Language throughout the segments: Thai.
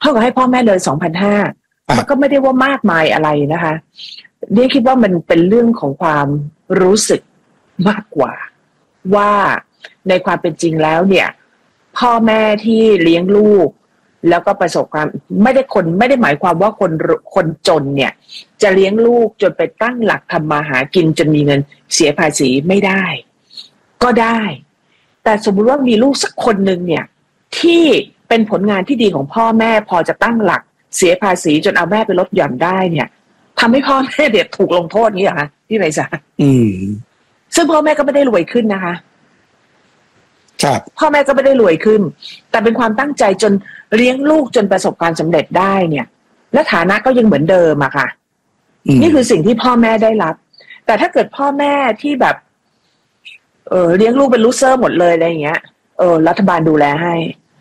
เท่ากับให้พ่อแม่เลย2,500มันก็ไม่ได้ว่ามากมายอะไรนะคะเดียคิดว่ามันเป็นเรื่องของความรู้สึกมากกว่าว่าในความเป็นจริงแล้วเนี่ยพ่อแม่ที่เลี้ยงลูกแล้วก็ประสบความไม่ได้หมายความว่าคนจนเนี่ยจะเลี้ยงลูกจนไปตั้งหลักทำมาหากินจนมีเงินเสียภาษีไม่ได้ก็ได้แต่สมมุติว่ามีลูกสักคนหนึ่งเนี่ยที่เป็นผลงานที่ดีของพ่อแม่พอจะตั้งหลักเสียภาษีจนเอาแม่ไปลดหย่อนได้เนี่ยทำให้พ่อแม่เด็กถูกลงโทษนี้เหรอคะพี่ไพศาลซึ่งพ่อแม่ก็ไม่ได้รวยขึ้นนะคะครับพ่อแม่ก็ไม่ได้รวยขึ้นแต่เป็นความตั้งใจจนเลี้ยงลูกจนประสบความสำเร็จได้เนี่ยและฐานะก็ยังเหมือนเดิมอะค่ะนี่คือสิ่งที่พ่อแม่ได้รับแต่ถ้าเกิดพ่อแม่ที่แบบเลี้ยงลูกเป็นลูเซอร์หมดเลยอะไรอย่างเงี้ยรัฐบาลดูแลให้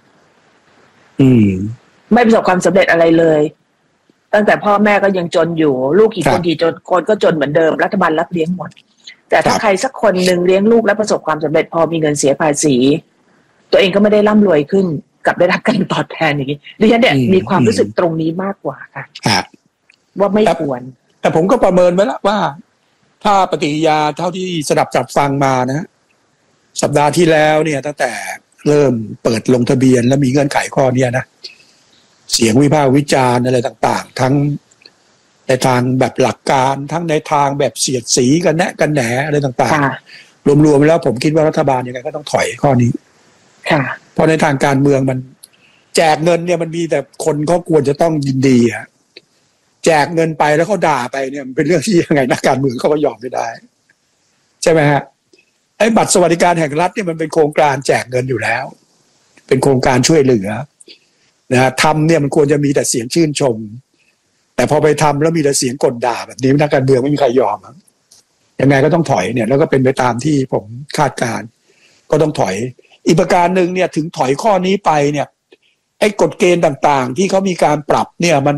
ไม่ประสบความสำเร็จอะไรเลยตั้งแต่พ่อแม่ก็ยังจนอยู่ลูกกี่คนก็จนเหมือนเดิมรัฐบาลรับเลี้ยงหมดแต่ถ้าใครสักคนหนึ่งเลี้ยงลูกและประสบความสำเร็จพอมีเงินเสียภาษีตัวเองก็ไม่ได้ร่ำรวยขึ้นกับได้รับการตอบแทนอย่างนี้ดิฉันเนี่ยมีความรู้สึกตรงนี้มากกว่าค่ะว่าไม่ควรแต่ผมก็ประเมินไว้แล้วว่าถ้าปฏิกิริยาเท่าที่สดับจับฟังมานะสัปดาห์ที่แล้วเนี่ยตั้งแต่เริ่มเปิดลงทะเบียนแล้วมีเงื่อนไขข้อนี้นะเสียงวิพากษ์วิจารณ์อะไรต่างๆทั้งในทางแบบหลักการทั้งในทางแบบเสียดสีกันแนะกันแหนอะไรต่างๆรวมๆแล้วผมคิดว่ารัฐบาลยังไงก็ต้องถอยข้อนี้เพราะในทางการเมืองมันแจกเงินเนี่ยมันมีแต่คนเขาควรจะต้องยินดีอะแจกเงินไปแล้วเขาด่าไปเนี่ยมันเป็นเรื่องที่ยังไงนักการเมืองเขาก็ยอมไม่ได้ใช่ไหมฮะไอ้บัตรสวัสดิการแห่งรัฐเนี่ยมันเป็นโครงการแจกเงินอยู่แล้วเป็นโครงการช่วยเหลือนะทำเนี่ยมันควรจะมีแต่เสียงชื่นชมแต่พอไปทำแล้วมีแต่เสียงกลด่าแบบนี้นักการเมืองไม่มีใครยอมยังไงก็ต้องถอยเนี่ยแล้วก็เป็นไปตามที่ผมคาดการณ์ก็ต้องถอยอีกประการหนึ่งเนี่ยถึงถอยข้อนี้ไปเนี่ยไอ้กฎเกณฑ์ต่างๆที่เขามีการปรับเนี่ยมัน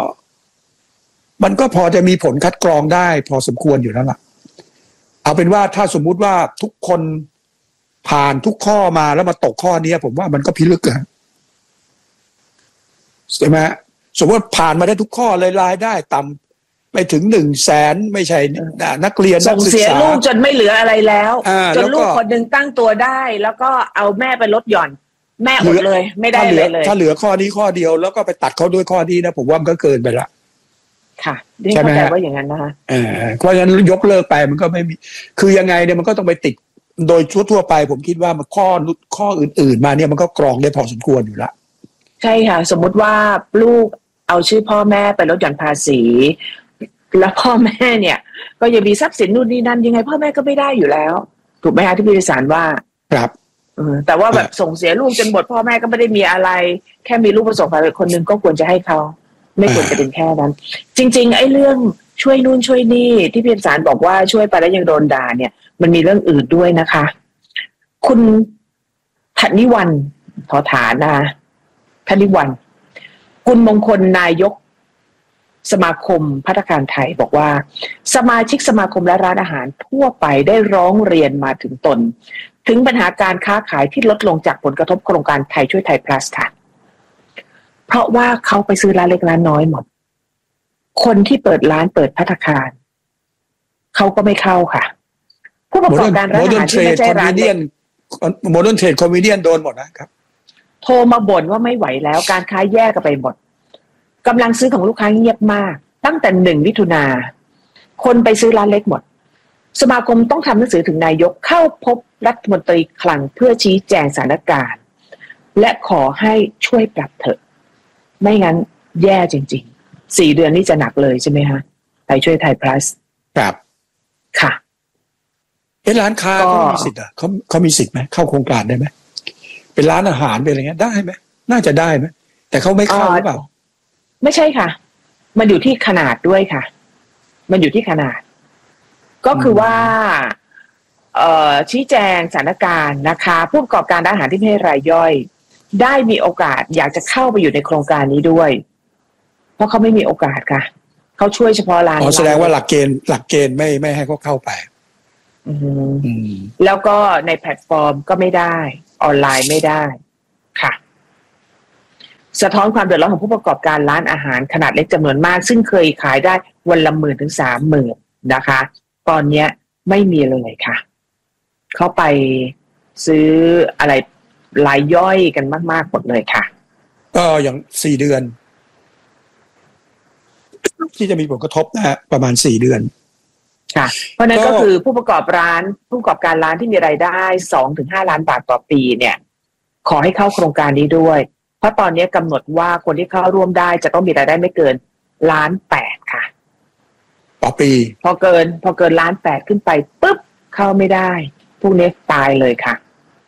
ก็พอจะมีผลคัดกรองได้พอสมควรอยู่แล้วล่ะเอาเป็นว่าถ้าสมมุติว่าทุกคนผ่านทุกข้อมาแล้วมาตกข้อนี้ผมว่ามันก็พิลึกอะใช่ไหมสมมติผ่านมาได้ทุกข้อเลยรายได้ต่ำไปถึง100,000ไม่ใช่นักเรียนส่งเสียลูกจนไม่เหลืออะไรแล้วจนลูกคนหนึ่งตั้งตัวได้แล้วก็เอาแม่ไปลดหย่อนแม่อดเลยไม่ได้เลยถ้าเหลือข้อนี้ข้อเดียวแล้วก็ไปตัดเขาด้วยข้อนี้นะผมว่ามันก็เกินไปละค่ะนี่เข้าใจว่าอย่างนั้นนะคะเพราะฉะนั้นยกเลิกไปมันก็ไม่มีคือยังไงเนี่ยมันก็ต้องไปติดโดยทั่วไปผมคิดว่ามันข้ออื่นๆมาเนี่ยมันก็กรองได้พอสมควรอยู่ละใช่ค่ะสมมุติว่าลูกเอาชื่อพ่อแม่ไปลดหย่อนภาษีแล้วพ่อแม่เนี่ยก็ยังมีทรัพย์สินนู่นนี่นั่นยังไงพ่อแม่ก็ไม่ได้อยู่แล้วถูกไหมคะที่พี่ศาลว่าครับแต่ว่าแบบส่งเสียลูกจนหมดพ่อแม่ก็ไม่ได้มีอะไรแค่มีลูกประสบความสำเร็จคนหนึ่งก็ควรจะให้เขาไม่ควรจะเป็นแค่นั้นจริงๆไอ้เรื่องช่วยนู่นช่วยนี่ที่พี่ศาลบอกว่าช่วยไปแล้วยังโดนด่าเนี่ยมันมีเรื่องอื่นด้วยนะคะคุณธนิวรรณขอฐานนะคะธนิวรรณกุลมงคลนายกสมาคมภัตตาคารไทยบอกว่าสมาชิกสมาคมและร้านอาหารทั่วไปได้ร้องเรียนมาถึงตนถึงปัญหาการค้าขายที่ลดลงจากผลกระทบโครงการไทยช่วยไทย plus ค่ะเพราะว่าเขาไปซื้อร้านเล็กร้านน้อยหมดคนที่เปิดร้านเปิดภัตตาคารเขาก็ไม่เข้าค่ะผู้ประกอบการร้านอาหารที่ไม่ใช่ร้านเล็กโมเดิร์นเทรดคอมมิเดียนโดนหมดนะครับโทรมาบ่นว่าไม่ไหวแล้วการค้าแย่กันไปหมดกำลังซื้อของลูกค้าเงียบมากตั้งแต่1 มิถุนาคนไปซื้อร้านเล็กหมดสมาคมต้องทำหนังสือถึงนายกเข้าพบรัฐมนตรีคลังเพื่อชี้แจงสถานการณ์และขอให้ช่วยปรับเถอะไม่งั้นแย่จริงๆ4 เดือนนี่จะหนักเลยใช่ไหมฮะไทยช่วยไทย plus ครับค่ะร้านค้าเขามีสิทธิ์อ่ะเขามีสิทธิ์ไหมเข้าโครงการได้ไหมเป็นร้านอาหารเป็นอะไรเงี้ยได้ไหมน่าจะได้ไหมแต่เขาไม่เข้าหรือเปล่าไม่ใช่ค่ะมันอยู่ที่ขนาดด้วยค่ะมันอยู่ที่ขนาดก็คือว่าชี้แจงสถานการณ์นะคะผู้ประกอบการร้านอาหารที่ไม่ใช่รายย่อยได้มีโอกาสอยากจะเข้าไปอยู่ในโครงการนี้ด้วยเพราะเขาไม่มีโอกาสค่ะเขาช่วยเฉพาะร้านแสดงว่าหลักเกณฑ์ไม่ให้เขาเข้าไปแล้วก็ในแพลตฟอร์มก็ไม่ได้ออนไลน์ไม่ได้ค่ะสะท้อนความเดือดร้อนของผู้ประกอบการร้านอาหารขนาดเล็กจำนวนมากซึ่งเคยขายได้วันละ10,000 ถึง 30,000นะคะตอนนี้ไม่มีเลยค่ะเข้าไปซื้ออะไรรายย่อยกันมากๆหมดเลยค่ะก็อย่าง4 เดือนที่จะมีผลกระทบนะฮะประมาณ4 เดือนค่ะเพราะนั้นก็คือผู้ประกอบการร้านที่มีรายได้ 2-5 ล้านบาทต่อปีเนี่ยขอให้เข้าโครงการนี้ด้วยเพราะตอนนี้กำหนดว่าคนที่เข้าร่วมได้จะต้องมีรายได้ไม่เกิน1.8 ล้านค่ะต่อปีพอเกิน1.8 ล้านขึ้นไปปุ๊บเข้าไม่ได้พวกนี้ตายเลยค่ะ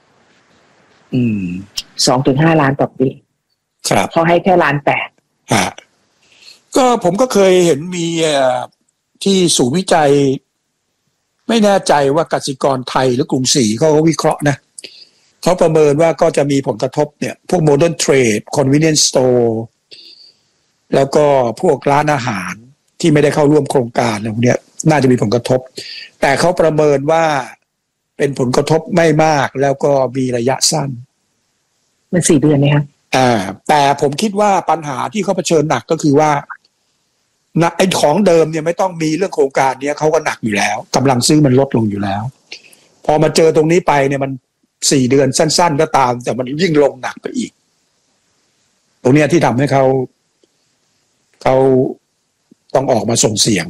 2-5 ล้านต่อปีครับเขาให้แค่1.8 ล้านก็ผมก็เคยเห็นมีที่ศูนย์วิจัยไม่แน่ใจว่ากสิกรไทยหรือกรุงศรีเขาวิเคราะห์นะเขาประเมินว่าก็จะมีผลกระทบเนี่ยพวก Modern Trade Convenience Store แล้วก็พวกร้านอาหารที่ไม่ได้เข้าร่วมโครงการอะไรพวกนี้น่าจะมีผลกระทบแต่เขาประเมินว่าเป็นผลกระทบไม่มากแล้วก็มีระยะสั้นมัน4 เดือนไหมคะแต่ผมคิดว่าปัญหาที่เขาเผชิญหนักก็คือว่าไอ้ของเดิมเนี่ยไม่ต้องมีเรื่องโครงการนี้เขาก็หนักอยู่แล้วกำลังซื้อมันลดลงอยู่แล้วพอมาเจอตรงนี้ไปเนี่ยมัน4 เดือนสั้นๆก็ตามแต่มันยิ่งลงหนักไปอีกตรงนี้ที่ทำให้เขาต้องออกมาส่งเสียง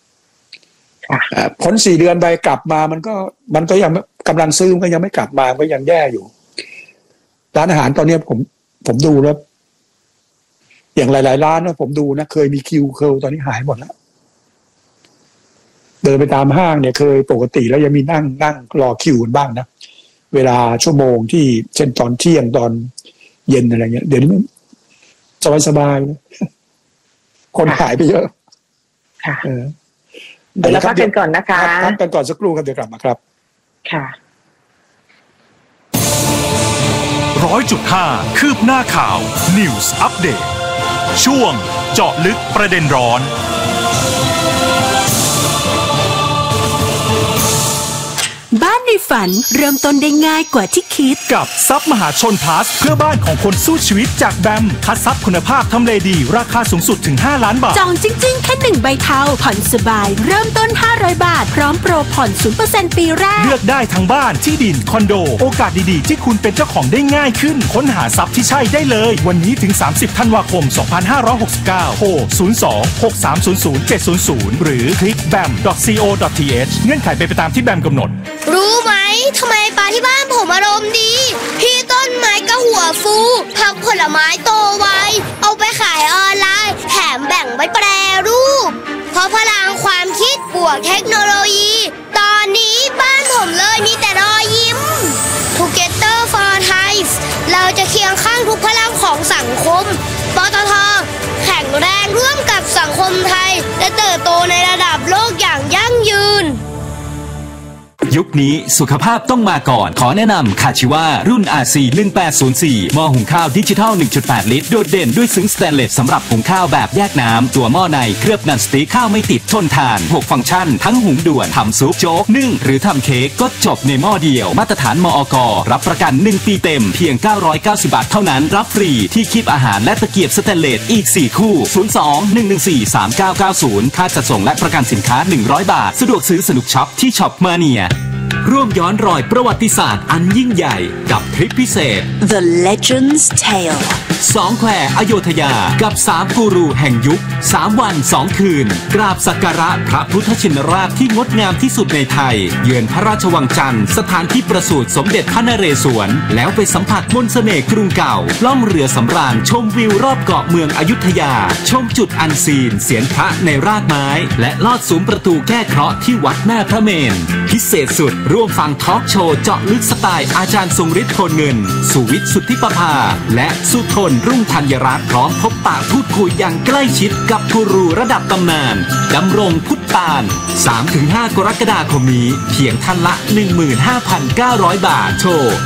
ผล4 เดือนไปกลับมามันก็ยังกำลังซื้อมันก็ยังไม่กลับมาก็ยังแย่อยู่ร้านอาหารตอนนี้ผมดูแล้วอย่างหลายๆร้านนะผมดูนะเคยมีคิวตอนนี้หายหมดแล้วเดินไปตามห้างเนี่ยเคยปกติแล้วยังมีนั่งรอคิวกันบ้างนะเวลาชั่วโมงที่เช่นตอนเที่ยงตอนเย็นอะไรเงี้ยเดี๋ยวนี้สบายๆคนหายไปเยอะค่ะเดี๋ยวเราพักกันก่อนนะคะพักกันก่อนสักครู่ครับเดี๋ยวกลับมาครับค่ะ 100.5 คืบหน้าข่าว News Update ช่วงเจาะลึกประเด็นร้อนบ้านในฝันเริ่มต้นได้ง่ายกว่าที่คิดกับทรัพย์มหาชนพลัสเพื่อบ้านของคนสู้ชีวิตจากแบมคัดทรัพย์คุณภาพทำเลดีราคาสูงสุดถึง5 ล้านบาทจองจริงๆแค่1 ใบเทาผ่อนสบายเริ่มต้น500 บาทพร้อมโปรผ่อน 0% ปีแรกเลือกได้ทั้งบ้านที่ดินคอนโดโอกาสดีๆที่คุณเป็นเจ้าของได้ง่ายขึ้นค้นหาทรัพย์ที่ใช่ได้เลยวันนี้ถึง30 ธันวาคม 2569โทร 02-6300-700 หรือคลิก bam.co.th เงื่อนไขเป็นไปตามที่แบมกำหนดรู้ไหมทำไมปลาที่บ้านผมอารมณ์ดีพี่ต้นไม้ก็หัวฟูผักผลไม้โตไวเอาไปขายออนไลน์แถมแบ่งไว้แปรรูปเพราะพลังความคิดบวกเทคโนโลยีตอนนี้บ้านผมเลยมีแต่รอยยิ้ม Together for Thai เราจะเคียงข้างทุกพลังของสังคมปตท.แข็งแรงร่วมกับสังคมไทยและเติบโตในระดับโลกอย่างยั่งยืนยุคนี้สุขภาพต้องมาก่อนขอแนะนำคาชิวารุ่น RC 1804หม้อหุงข้าวดิจิทัล 1.8 ลิตรโดดเด่นด้วยซึ้งสแตนเลสสำหรับหุงข้าวแบบแยกน้ำตัวหม้อในเคลือบนันสติ๊กข้าวไม่ติดทนทาน6ฟังก์ชันทั้งหุงด่วนทำซุปโจ๊กนึ่งหรือทำเค้กก็จบในหม้อเดียวมาตรฐานมอก.รับประกัน1 ปีเต็มเพียง990 บาทเท่านั้นรับฟรีที่คีบอาหารและตะเกียบสแตนเลสอีก4คู่02-114-3990ค่าจัดส่งและประกันสินค้า100 บาทสะดวกซื้อสนุกช็อปที่ช็อปมาเนียร่วมย้อนรอยประวัติศาสตร์อันยิ่งใหญ่กับทริปพิเศษ The Legend's Tale 2 แควอโยธยากับ3กูรูแห่งยุค3 วัน 2 คืนกราบสักการะพระพุทธชินราชที่งดงามที่สุดในไทยเยือนพระราชวังจันทร์สถานที่ประสูติสมเด็จพระนเรศวรแล้วไปสัมผัสมนต์เสน่ห์กรุงเก่าล่องเรือสำราญชมวิวรอบเกาะเมืองอยุธยาชมจุดอันซีนเสียนพระในรากไม้และลอดซุ้มประตูแก้เคราะห์ที่วัดแม่พระเมรุพิเศษสุดร่วมฟังทอล์กโชว์เจาะลึกสไตล์อาจารย์ทรงฤทธิ์โทนเงินสุวิทย์สุทธิประภาและสุทนรุ่งธัญรัตน์พร้อมพบปะพูดคุยอย่างใกล้ชิดกับกูรูระดับตำนานดำรงพุทธปาน 3-5 กรกฎาคมนี้เพียงท่านละ 15,900 บาทโทร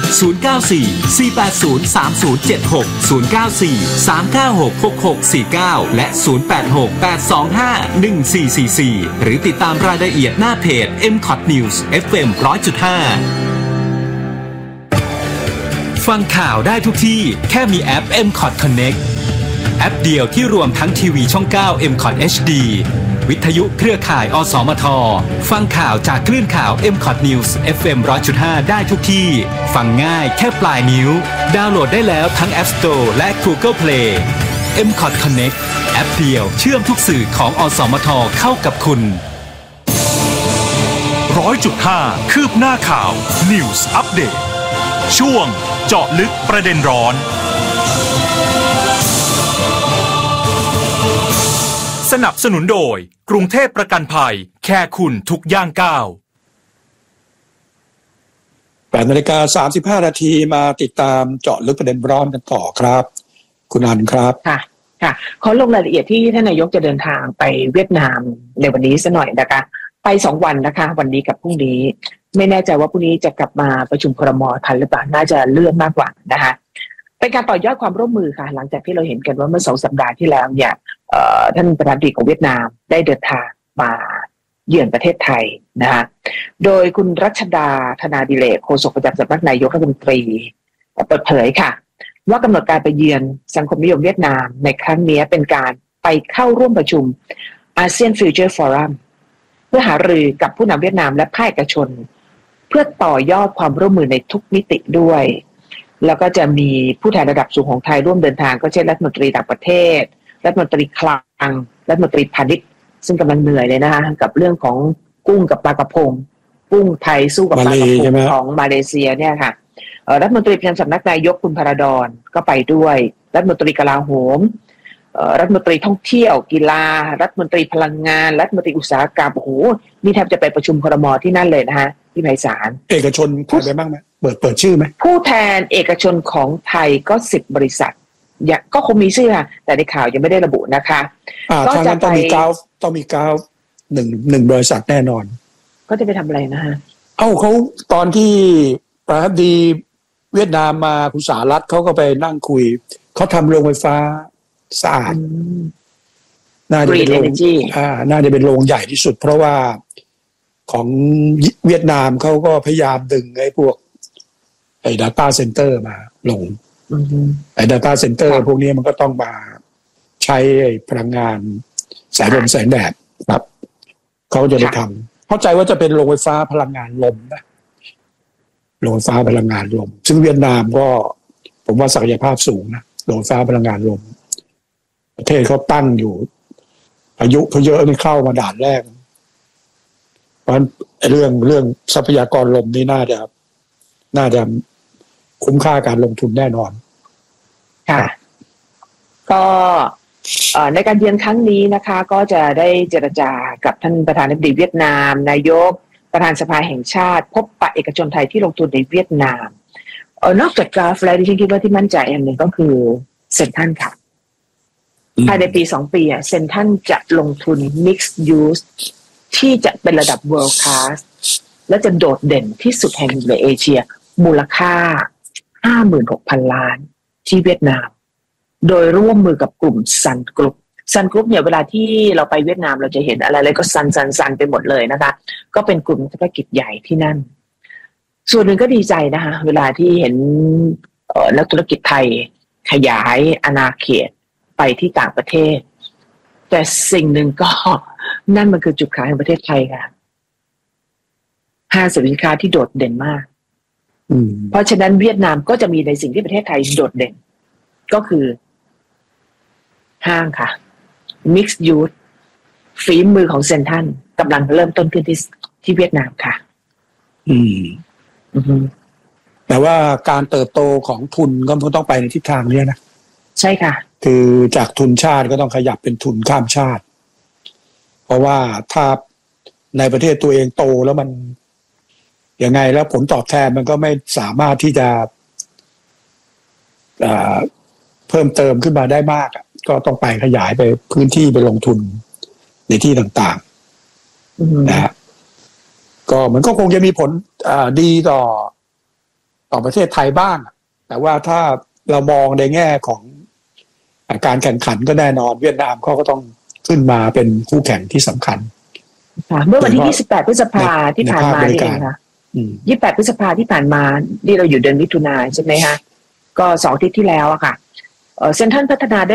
094-480-3076 094-396-6649 และ 086-825-1444 หรือติดตามรายละเอียดหน้าเพจ MCOT News FM 100.5 ฟังข่าวได้ทุกที่แค่มีแอป MCOT Connect แอปเดียวที่รวมทั้งทีวีช่อง 9 MCOT HD วิทยุเครือข่ายอสมทฟังข่าวจากคลื่นข่าว MCOT News FM 100.5 ได้ทุกที่ฟังง่ายแค่ปลายนิ้วดาวน์โหลดได้แล้วทั้ง App Store และ Google Play MCOT Connect แอปเดียวเชื่อมทุกสื่อของอสมทเข้ากับคุณ 100.5 คืบหน้าข่าว News Update ช่วงเจาะลึกประเด็นร้อนสนับสนุนโดยกรุงเทพประกันภัยแค่คุณทุกย่างก้าว 8:35 นาทีมาติดตามเจาะลึกประเด็นร้อนกันต่อครับคุณอันครับค่ะขอลงรายละเอียดที่ท่านนายกจะเดินทางไปเวียดนามในวันนี้ซะหน่อยนะคะไป2 วันนะคะวันนี้กับพรุ่งนี้ไม่แน่ใจว่าพรุ่งนี้จะกลับมาประชุมครม.ทันหรือเปล่าน่าจะเลื่อนมากกว่านะคะเป็นการต่อยอดความร่วมมือค่ะหลังจากที่เราเห็นกันว่าเมื่อ2 สัปดาห์ที่แล้วเนี่ยท่านประธานาธิบดีของเวียดนามได้เดินทางมาเยือนประเทศไทยนะคะโดยคุณรัชดาธนาดิเรกโฆษกประจำสำนักนายกรัฐมนตรีเปิดเผยค่ะว่ากำหนดการไปเยือนสังคมนิยมเวียดนามในครั้งนี้เป็นการไปเข้าร่วมประชุม ASEAN Future Forum เพื่อหารือกับผู้นำเวียดนามและภาคเอกชนเพื่อต่อยอดความร่วมมือในทุกมิติด้วยแล้วก็จะมีผู้แทนระดับสูงของไทยร่วมเดินทางก็เช่นรัฐมนตรีต่างประเทศรัฐมนตรีคลังรัฐมนตรีพาณิชย์ซึ่งกำลังเหนื่อยเลยนะคะกับเรื่องของกุ้งกับปลากระพงกุ้งไทยสู้กับปลากระพงของมาเลเซียเนี่ยค่ะรัฐมนตรีประจำสำนักนายกคุณพระดอนก็ไปด้วยรัฐมนตรีกลาโหมรัฐมนตรีท่องเที่ยวกีฬารัฐมนตรีพลังงานรัฐมนตรีอุตสาหกรรมโอ้โหนี่แทบจะไปประชุมครม.ที่นั่นเลยนะฮะที่ไพศาลเอกชนพูดไปบ้างไหมเปิดชื่อไหมผู้แทนเอกชนของไทยก็10 บริษัทก็คงมีชื่อค่ะแต่ในข่าวยังไม่ได้ระบุนะคะก็จะต้องมี9 1 บริษัทแน่นอนก็จะไปทำอะไรนะฮะเขาตอนที่ประธานาธิบดีเวียดนามมาคุณสารัตน์เขาก็ไปนั่งคุยเขาทำโรงไฟฟ้าสะอาดน่าจะเป็นโรงน่าจะเป็นโรงใหญ่ที่สุดเพราะว่าของเวียดนามเขาก็พยายามดึงไอ้พวกdata center มาลงdata center พวกนี้มันก็ต้องมาใช้พลังงานแสงลมแสงแดดครับเขาจะไปทำเข้าใจว่าจะเป็นโรงไฟฟ้าพลังงานลมนะโรงไฟฟ้าพลังงานลมซึ่งเวียดนามก็ผมว่าศักยภาพสูงนะโรงไฟฟ้าพลังงานลมประเทศเขาตั้งอยู่อายุเขาเยอะนี่เข้ามาด่านแรกเพราะฉะนั้นเรื่องทรัพยากรลมนี่น่าจะคุ้มค่าการลงทุนแน่นอนค่ะก็ในการเยือนครั้งนี้นะคะก็จะได้เจรจากับท่านประธานาธิบดีเวียดนามนายกประธานสภาแห่งชาติพบปะเอกชนไทยที่ลงทุนในเวียดนามนอกจากกราฟแล้วที่คิดว่าที่มั่นใจอันหนึ่งก็คือเซ็นทรัลค่ะภายในปี2 ปีเซ็นทรัลจะลงทุน mixed use ที่จะเป็นระดับ world class และจะโดดเด่นที่สุดแห่งในเอเชียมูลค่า 56,000 ล้านที่เวียดนามโดยร่วมมือกับกลุ่ม Sun Group เนี่ยเวลาที่เราไปเวียดนามเราจะเห็นอะไรก็ซันไปหมดเลยนะคะก็เป็นกลุ่มธุรกิจใหญ่ที่นั่นส่วนหนึ่งก็ดีใจนะคะเวลาที่เห็นนักธุรกิจไทยขยายอาณาเขตไปที่ต่างประเทศแต่สิ่งหนึ่งก็นั่นมันคือจุดขายของประเทศไทยค่ะห้างสินค้าที่โดดเด่นมากเพราะฉะนั้นเวียดนามก็จะมีในสิ่งที่ประเทศไทยโดดเด่นก็คือห้างค่ะ Mixed Use ฝีมือของเซ็นทรัลกำลังเริ่มต้นขึ้นที่เวียดนามค่ะแต่ว่าการเติบโตของทุนก็ต้องไปในทิศทางนี้นะใช่ค่ะคือจากทุนชาติก็ต้องขยับเป็นทุนข้ามชาติเพราะว่าถ้าในประเทศตัวเองโตแล้วมันยังไงแล้วผลตอบแทนมันก็ไม่สามารถที่จะเพิ่มเติมขึ้นมาได้มากก็ต้องไปขยายไปพื้นที่ไปลงทุนในที่ต่างๆนะฮะก็มันก็คงจะมีผลดีต่อประเทศไทยบ้างแต่ว่าถ้าเรามองในแง่ของการแข่งขันก็แน่นอนเวียดนามเขาก็ต้องขึ้นมาเป็นคู่แข่งที่สำคัญเมื่อวันที่28 พฤษภาที่ผ่านมานี่เองค่ะ28 พฤษภาที่ผ่านมาที่เราอยู่เดือนมิถุนายนใช่ไหมคะก็2 อาทิตย์ที่แล้วอะค่ะเซ็นทรัลพัฒนาได้